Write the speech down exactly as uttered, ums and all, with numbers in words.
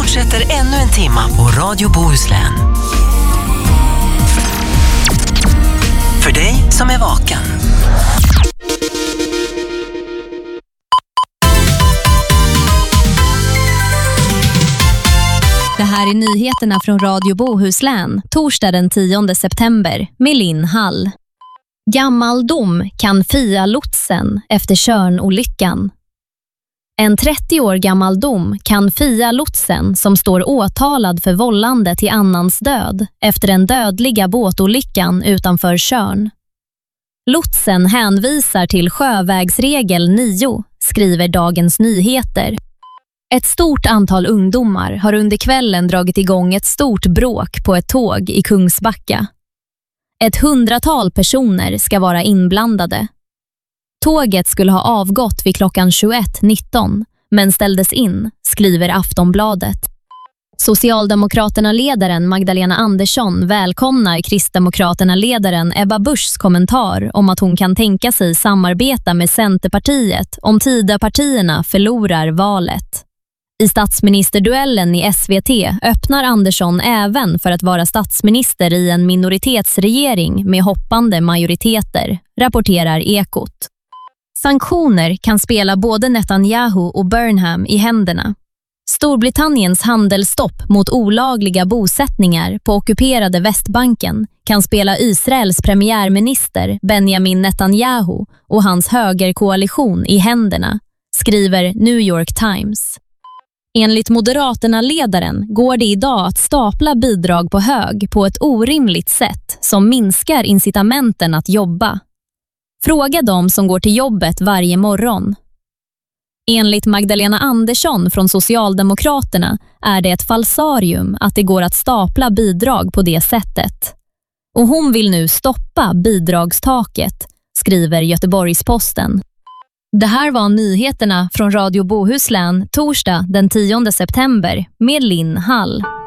fortsätter ännu en timma på Radio Bohuslän. För dig som är vaken. Det här är nyheterna från Radio Bohuslän, torsdag den tionde september, med Linn Hall. Gammal dom kan fria lotsen efter Tjörnolyckan. En trettio år gammal dom kan fria lotsen som står åtalad för vållande till annans död efter den dödliga båtolyckan utanför Tjörn. Lotsen hänvisar till sjövägsregel nio, skriver Dagens Nyheter. Ett stort antal ungdomar har under kvällen dragit igång ett stort bråk på ett tåg i Kungsbacka. Ett hundratal personer ska vara inblandade. Tåget skulle ha avgått vid klockan tjugoett nitton men ställdes in, skriver Aftonbladet. Socialdemokraterna-ledaren Magdalena Andersson välkomnar Kristdemokraterna-ledaren Ebba Buschs kommentar om att hon kan tänka sig samarbeta med Centerpartiet om Tidöpartierna förlorar valet. I statsministerduellen i S V T öppnar Andersson även för att vara statsminister i en minoritetsregering med hoppande majoriteter, rapporterar Ekot. Sanktioner kan spela både Netanyahu och Burnham i händerna. Storbritanniens handelsstopp mot olagliga bosättningar på ockuperade Västbanken kan spela Israels premiärminister Benjamin Netanyahu och hans högerkoalition i händerna, skriver New York Times. Enligt Moderaterna-ledaren går det idag att stapla bidrag på hög på ett orimligt sätt som minskar incitamenten att jobba. Fråga dem som går till jobbet varje morgon. Enligt Magdalena Andersson från Socialdemokraterna är det ett falsarium att det går att stapla bidrag på det sättet. Och hon vill nu stoppa bidragstaket, skriver Göteborgs-Posten. Det här var nyheterna från Radio Bohuslän torsdag den tionde september med Linn Hall.